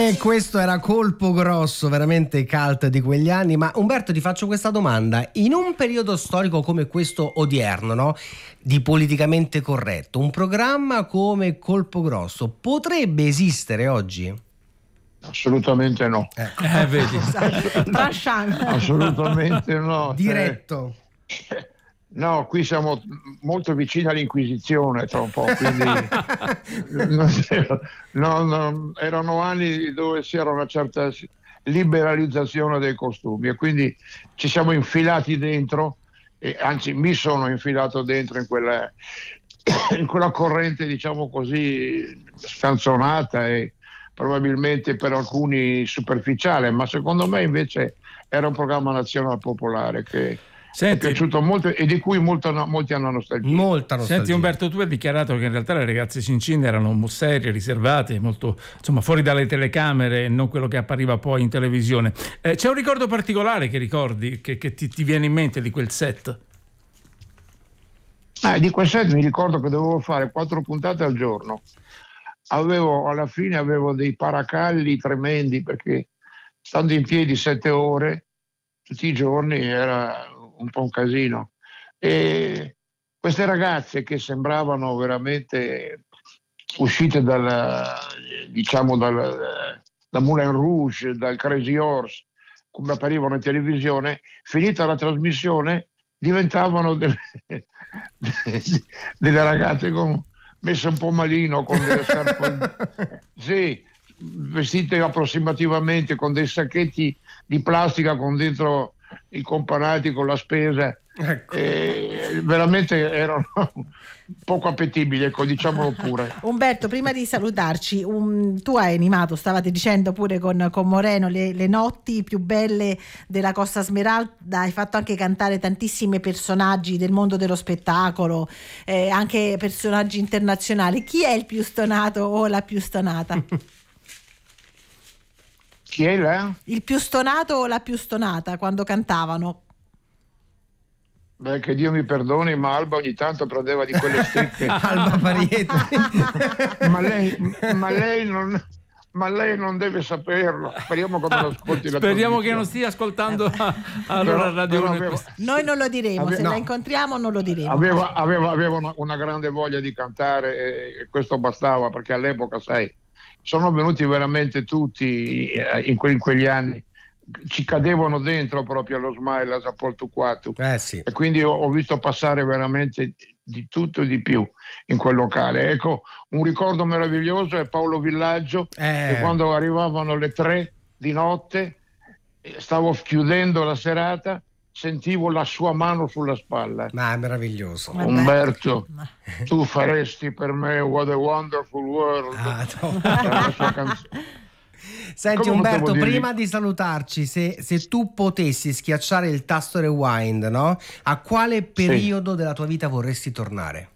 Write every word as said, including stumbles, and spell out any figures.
E questo era Colpo Grosso, veramente cult di quegli anni. Ma Umberto, ti faccio questa domanda: in un periodo storico come questo odierno, no, di politicamente corretto, un programma come Colpo Grosso potrebbe esistere oggi? Assolutamente no. Eh, Eh, vedi. Assolutamente no. Diretto. Cioè, no, qui siamo molto vicini all'Inquisizione tra un po', quindi no, no, erano anni dove c'era una certa liberalizzazione dei costumi e quindi ci siamo infilati dentro, e anzi mi sono infilato dentro in quella, in quella corrente, diciamo così, scanzonata e probabilmente per alcuni superficiale, ma secondo me invece era un programma nazionale popolare che Senti, è piaciuto molto e di cui molto, molti hanno nostalgia. Molta nostalgia. Senti Umberto, tu hai dichiarato che in realtà le ragazze cincine erano serie, riservate, molto insomma fuori dalle telecamere e non quello che appariva poi in televisione. Eh, c'è un ricordo particolare che ricordi, che, che ti, ti viene in mente di quel set? Eh, di quel set mi ricordo che dovevo fare quattro puntate al giorno. Avevo, alla fine avevo dei paracalli tremendi perché stando in piedi sette ore tutti i giorni era un po' un casino. E queste ragazze che sembravano veramente uscite dal, diciamo dal, da Moulin Rouge, dal Crazy Horse, come apparivano in televisione, finita la trasmissione diventavano delle, delle ragazze con, messe un po' malino, con delle scarpe, sì, vestite approssimativamente con dei sacchetti di plastica con dentro i companati con la spesa, ecco. E veramente erano poco appetibili, ecco, diciamolo pure. Umberto, prima di salutarci, um, tu hai animato, stavate dicendo pure con, con Moreno, le, le notti più belle della Costa Smeralda, hai fatto anche cantare tantissimi personaggi del mondo dello spettacolo, eh, anche personaggi internazionali. Chi è il più stonato o la più stonata? Chi è là? Il più stonato o la più stonata quando cantavano? Beh, che Dio mi perdoni, ma Alba ogni tanto prendeva di quelle stecche. Alba Parietto. ma, lei, ma, lei non, ma lei non deve saperlo. Speriamo che non ascolti la Speriamo che non stia ascoltando a, allora Radio avevo, Noi non lo diremo, ave, se no. la incontriamo non lo diremo. Aveva, aveva, aveva una, una grande voglia di cantare e questo bastava, perché all'epoca, sai, sono venuti veramente tutti in, que- in quegli anni, ci cadevano dentro proprio allo Smile, a Porto quattro, eh sì. E quindi ho, ho visto passare veramente di tutto e di più in quel locale. Ecco, un ricordo meraviglioso è Paolo Villaggio, eh. che quando arrivavano le tre di notte, stavo chiudendo la serata, sentivo la sua mano sulla spalla. Ma è meraviglioso. Umberto, tu faresti per me What a Wonderful World. Ah, no. La sua canzone. Senti Come Umberto, dirgli? prima di salutarci, se, se tu potessi schiacciare il tasto rewind, no? A quale periodo sì. della tua vita vorresti tornare?